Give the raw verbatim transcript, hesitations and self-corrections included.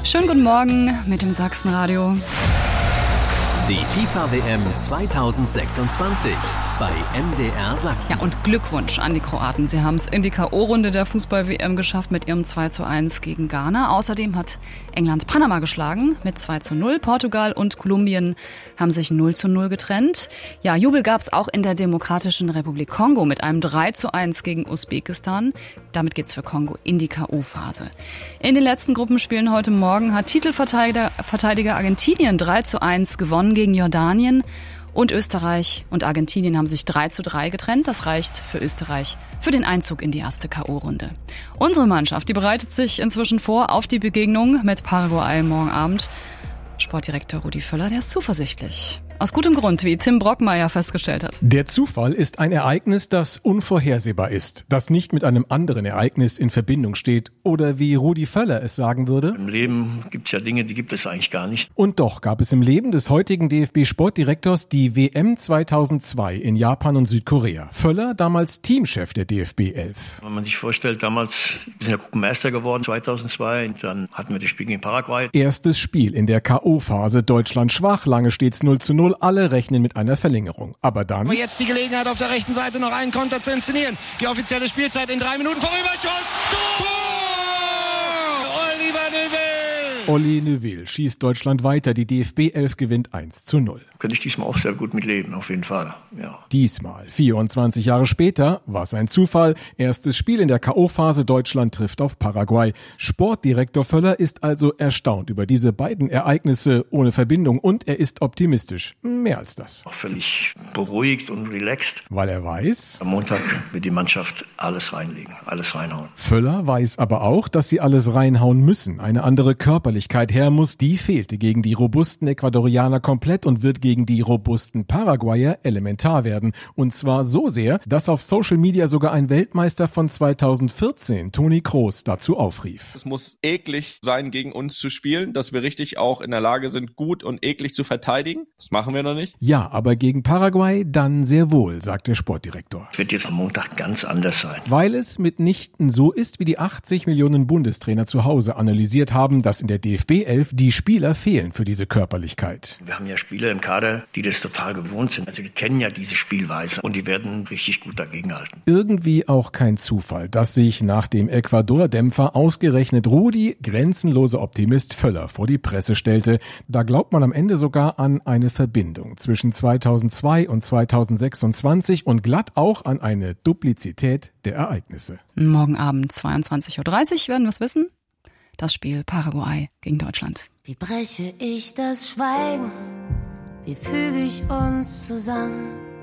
Schönen guten Morgen mit dem Sachsenradio. Die FIFA-W M zweitausendsechsundzwanzig bei M D R Sachsen. Ja, und Glückwunsch an die Kroaten. Sie haben es in die K O-Runde der Fußball-W M geschafft mit ihrem zwei zu eins gegen Ghana. Außerdem hat England Panama geschlagen mit zwei zu null. Portugal und Kolumbien haben sich null zu null getrennt. Ja, Jubel gab es auch in der Demokratischen Republik Kongo mit einem drei zu eins gegen Usbekistan. Damit geht's für Kongo in die K O-Phase. In den letzten Gruppenspielen heute Morgen hat Titelverteidiger Verteidiger Argentinien drei zu eins gewonnen gegen Jordanien. Und Österreich und Argentinien haben sich drei zu drei getrennt. Das reicht für Österreich für den Einzug in die erste K O-Runde. Unsere Mannschaft, die bereitet sich inzwischen vor auf die Begegnung mit Paraguay morgen Abend. Sportdirektor Rudi Völler, der ist zuversichtlich. Aus gutem Grund, wie Tim Brockmeier festgestellt hat. Der Zufall ist ein Ereignis, das unvorhersehbar ist, das nicht mit einem anderen Ereignis in Verbindung steht oder wie Rudi Völler es sagen würde. Im Leben gibt es ja Dinge, die gibt es eigentlich gar nicht. Und doch gab es im Leben des heutigen D F B-Sportdirektors die W M zweitausendzwei in Japan und Südkorea. Völler, damals Teamchef der D F B elf. Wenn man sich vorstellt, damals wir sind ja Gruppenmeister geworden, zweitausendzwei, und dann hatten wir das Spiel gegen Paraguay. Erstes Spiel in der K O-Phase, Deutschland schwach, lange steht's null zu null. Alle rechnen mit einer Verlängerung. Aber dann... Aber jetzt die Gelegenheit, auf der rechten Seite noch einen Konter zu inszenieren. Die offizielle Spielzeit in drei Minuten vorüber. Schuss! Tor! Oliver Neuville! Olli Neuville schießt Deutschland weiter. Die D F B elf gewinnt eins zu null. Könnte ich diesmal auch sehr gut mitleben, auf jeden Fall. Ja. Diesmal, vierundzwanzig Jahre später, war es ein Zufall. Erstes Spiel in der K O-Phase, Deutschland trifft auf Paraguay. Sportdirektor Völler ist also erstaunt über diese beiden Ereignisse ohne Verbindung und er ist optimistisch. Mehr als das. Auch völlig beruhigt und relaxed. Weil er weiß, am Montag wird die Mannschaft alles reinlegen, alles reinhauen. Völler weiß aber auch, dass sie alles reinhauen müssen. Eine andere Körperlichkeit her muss, die fehlte gegen die robusten Ecuadorianer komplett und wird gegen die robusten Paraguayer elementar werden. Und zwar so sehr, dass auf Social Media sogar ein Weltmeister von zweitausendvierzehn, Toni Kroos, dazu aufrief. Es muss eklig sein, gegen uns zu spielen, dass wir richtig auch in der Lage sind, gut und eklig zu verteidigen. Das machen wir noch nicht. Ja, aber gegen Paraguay dann sehr wohl, sagt der Sportdirektor. Es wird jetzt am Montag ganz anders sein. Weil es mitnichten so ist, wie die achtzig Millionen Bundestrainer zu Hause analysiert haben, dass in der D F B elf die Spieler fehlen für diese Körperlichkeit. Wir haben ja Spieler im Kader, die das total gewohnt sind. Also die kennen ja diese Spielweise und die werden richtig gut dagegenhalten. Irgendwie auch kein Zufall, dass sich nach dem Ecuador-Dämpfer ausgerechnet Rudi, grenzenloser Optimist Völler, vor die Presse stellte. Da glaubt man am Ende sogar an eine Verbindung zwischen zweitausendzwei und zweitausendsechsundzwanzig und glatt auch an eine Duplizität der Ereignisse. Morgen Abend zweiundzwanzig Uhr dreißig werden wir es wissen. Das Spiel Paraguay gegen Deutschland. Wie breche ich das Schweigen? Wie füge ich uns zusammen?